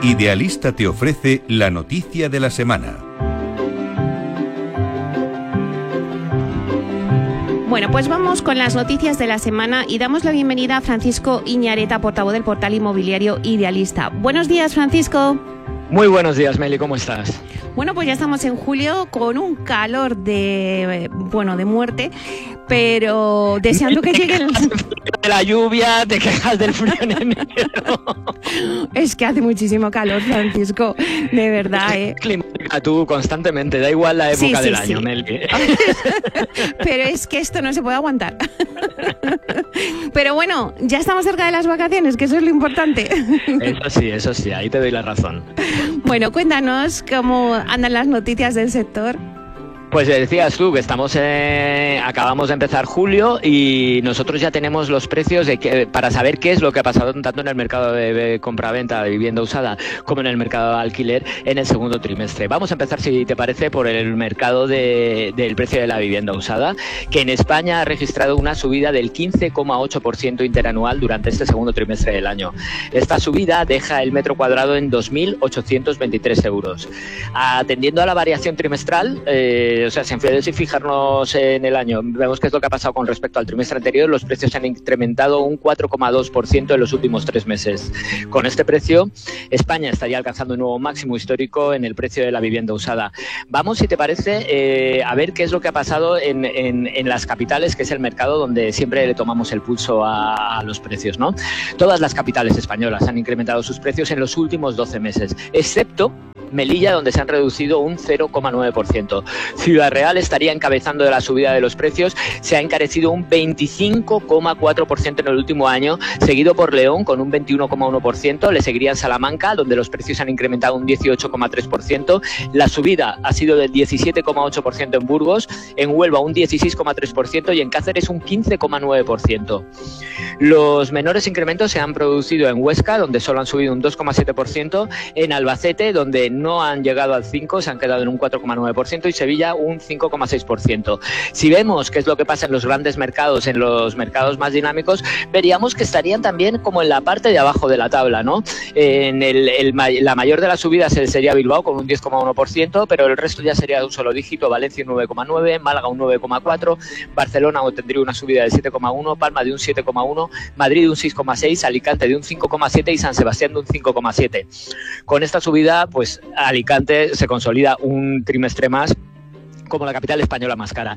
Idealista te ofrece la noticia de la semana. Bueno, pues vamos con las noticias de la semana y damos la bienvenida a Francisco Iñareta, portavoz del portal inmobiliario Idealista. Buenos días, Francisco. Muy buenos días, Meli, ¿cómo estás? Bueno, pues ya estamos en julio con un calor de muerte, pero deseando que llegue de la lluvia, te quejas del frío en enero. Es que hace muchísimo calor, Francisco, de verdad, Climática tú constantemente, da igual la época del año, Meli. Pero es que esto no se puede aguantar. Pero bueno, ya estamos cerca de las vacaciones, que eso es lo importante. Eso sí, ahí te doy la razón. Bueno, cuéntanos cómo andan las noticias del sector. Pues decías tú que acabamos de empezar julio y nosotros ya tenemos los precios para saber qué es lo que ha pasado tanto en el mercado de compraventa de vivienda usada como en el mercado de alquiler en el segundo trimestre. Vamos a empezar, si te parece, por el mercado del precio de la vivienda usada, que en España ha registrado una subida del 15,8% interanual durante este segundo trimestre del año. Esta subida deja el metro cuadrado en 2.823 euros. Atendiendo a la variación trimestral, si fijarnos en el año, vemos qué es lo que ha pasado con respecto al trimestre anterior. Los precios se han incrementado un 4,2% en los últimos 3 meses. Con este precio, España estaría alcanzando un nuevo máximo histórico en el precio de la vivienda usada. Vamos, si te parece, a ver qué es lo que ha pasado en las capitales, que es el mercado donde siempre le tomamos el pulso a los precios, ¿no? Todas las capitales españolas han incrementado sus precios en los últimos 12 meses, excepto Melilla, donde se han reducido un 0,9%. Ciudad Real estaría encabezando de la subida de los precios, se ha encarecido un 25,4% en el último año, seguido por León con un 21,1%, le seguiría Salamanca, donde los precios han incrementado un 18,3%, la subida ha sido del 17,8% en Burgos, en Huelva un 16,3% y en Cáceres un 15,9%. Los menores incrementos se han producido en Huesca, donde solo han subido un 2,7%, en Albacete, donde no han llegado al 5%, se han quedado en un 4,9% y Sevilla un 5,6%. Si vemos qué es lo que pasa en los grandes mercados, en los mercados más dinámicos, veríamos que estarían también como en la parte de abajo de la tabla, ¿no? La mayor de las subidas sería Bilbao con un 10,1%, pero el resto ya sería de un solo dígito: Valencia un 9,9%, Málaga un 9,4%, Barcelona tendría una subida del 7,1%, Palma de un 7,1%, Madrid de un 6,6%, Alicante de un 5,7% y San Sebastián de un 5,7%. Con esta subida, pues Alicante se consolida un trimestre más como la capital española más cara,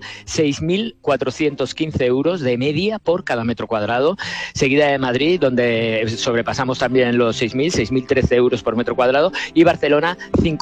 6.415 euros de media por cada metro cuadrado, seguida de Madrid, donde sobrepasamos también los 6.013 euros por metro cuadrado, y Barcelona,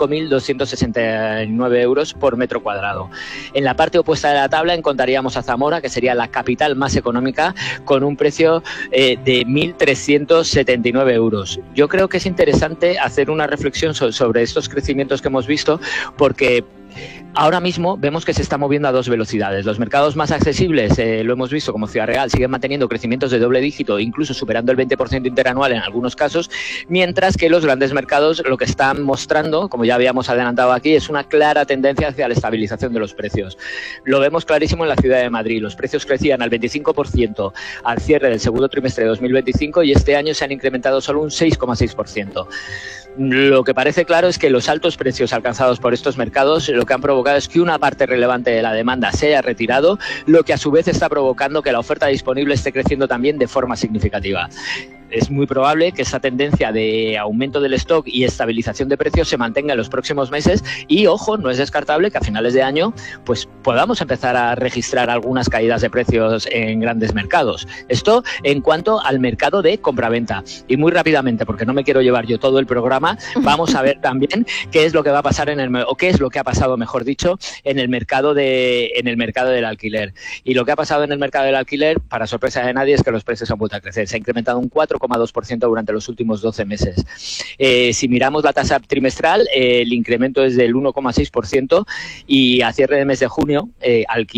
5.269 euros por metro cuadrado. En la parte opuesta de la tabla encontraríamos a Zamora, que sería la capital más económica, con un precio de 1.379 euros. Yo creo que es interesante hacer una reflexión sobre estos crecimientos que hemos visto, porque ahora mismo vemos que se está moviendo a 2 velocidades. Los mercados más accesibles, lo hemos visto como Ciudad Real, siguen manteniendo crecimientos de doble dígito, incluso superando el 20% interanual en algunos casos, mientras que los grandes mercados lo que están mostrando, como ya habíamos adelantado aquí, es una clara tendencia hacia la estabilización de los precios. Lo vemos clarísimo en la ciudad de Madrid. Los precios crecían al 25% al cierre del segundo trimestre de 2025 y este año se han incrementado solo un 6,6%. Lo que parece claro es que los altos precios alcanzados por estos mercados lo que han provocado es que una parte relevante de la demanda se haya retirado, lo que a su vez está provocando que la oferta disponible esté creciendo también de forma significativa. Es muy probable que esa tendencia de aumento del stock y estabilización de precios se mantenga en los próximos meses y, ojo, no es descartable que a finales de año pues podamos empezar a registrar algunas caídas de precios en grandes mercados. Esto en cuanto al mercado de compraventa. Y muy rápidamente, porque no me quiero llevar yo todo el programa, vamos a ver también qué es lo que va a pasar qué es lo que ha pasado, mejor dicho, en el mercado del alquiler. Y lo que ha pasado en el mercado del alquiler, para sorpresa de nadie, es que los precios han vuelto a crecer. Se ha incrementado un 4,2% durante los últimos 12 meses. Si miramos la tasa trimestral, el incremento es del 1,6% y a cierre de mes de junio, alquilar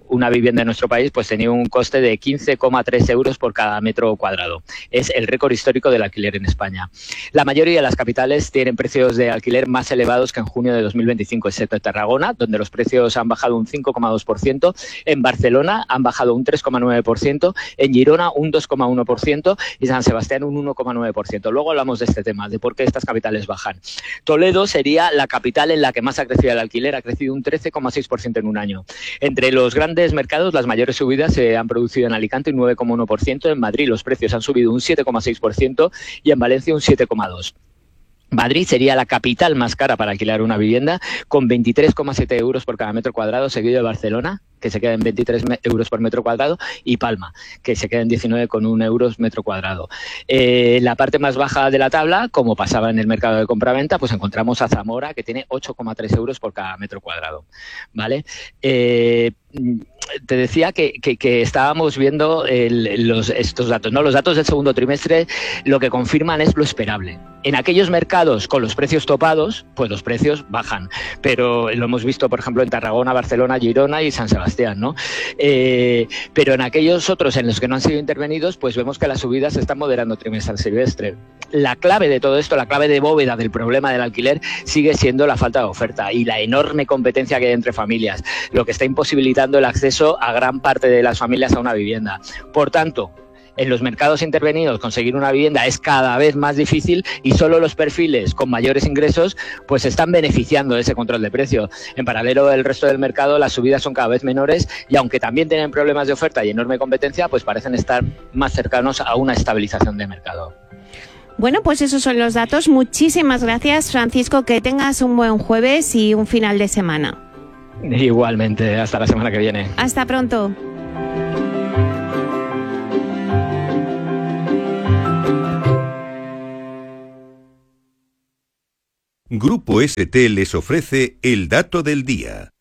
una vivienda en nuestro país pues tenía un coste de 15,3 euros por cada metro cuadrado. Es el récord histórico del alquiler en España. La mayoría de las capitales tienen precios de alquiler más elevados que en junio de 2025, excepto Tarragona, donde los precios han bajado un 5,2%, en Barcelona han bajado un 3,9%, en Girona un 2,1% y San Sebastián un 1,9%. Luego hablamos de este tema, de por qué estas capitales bajan. Toledo sería la capital en la que más ha crecido el alquiler, ha crecido un 13,6% en un año. Entre los grandes mercados, las mayores subidas se han producido en Alicante un 9,1%, en Madrid los precios han subido un 7,6% y en Valencia un 7,2%. Madrid sería la capital más cara para alquilar una vivienda, con 23,7 euros por cada metro cuadrado, seguido de Barcelona, que se queda en 23 euros por metro cuadrado, y Palma, que se queda en 19,1 euros metro cuadrado. La parte más baja de la tabla, como pasaba en el mercado de compraventa, pues encontramos a Zamora, que tiene 8,3 euros por cada metro cuadrado, ¿vale? Te decía que estábamos viendo estos datos, ¿no? Los datos del segundo trimestre lo que confirman es lo esperable. En aquellos mercados con los precios topados, pues los precios bajan, pero lo hemos visto, por ejemplo, en Tarragona, Barcelona, Girona y San Sebastián, ¿no? Pero en aquellos otros en los que no han sido intervenidos, pues vemos que las subidas se están moderando trimestre a trimestre. La clave de todo esto, la clave de bóveda del problema del alquiler sigue siendo la falta de oferta y la enorme competencia que hay entre familias, lo que está imposibilitando el acceso a gran parte de las familias a una vivienda. Por tanto, en los mercados intervenidos conseguir una vivienda es cada vez más difícil y solo los perfiles con mayores ingresos pues están beneficiando de ese control de precio. En paralelo, el resto del mercado, las subidas son cada vez menores y aunque también tienen problemas de oferta y enorme competencia, pues parecen estar más cercanos a una estabilización de mercado. Bueno, pues esos son los datos. Muchísimas gracias, Francisco. Que tengas un buen jueves y un final de semana. Igualmente, hasta la semana que viene. Hasta pronto. Grupo ST les ofrece el dato del día.